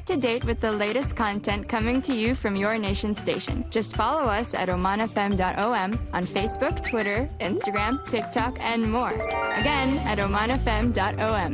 to date with the latest content coming to you from your nation station. Just follow us at omanfm.om on Facebook, Twitter, Instagram, TikTok, and more. Again, at omanfm.om.